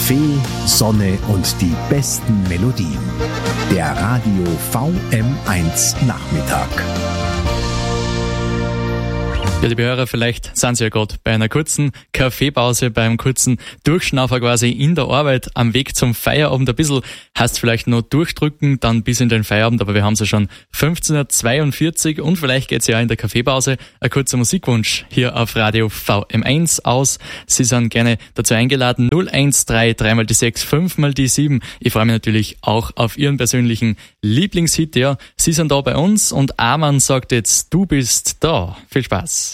Kaffee, Sonne und die besten Melodien. Der Radio VM1 Nachmittag. Ja, liebe Hörer, vielleicht sind Sie ja gerade bei einer kurzen Kaffeepause, beim kurzen Durchschnaufer quasi in der Arbeit, am Weg zum Feierabend ein bisschen, heißt vielleicht noch durchdrücken, dann bis in den Feierabend, aber wir haben es ja schon 15.42 Uhr und vielleicht geht's ja in der Kaffeepause. Ein kurzer Musikwunsch hier auf Radio VM1 aus. Sie sind gerne dazu eingeladen. 013 3 mal die 6, 5 mal die 7. Ich freue mich natürlich auch auf Ihren persönlichen Lieblingshit. Ja, Sie sind da bei uns und Arman sagt jetzt, du bist da. Viel Spaß.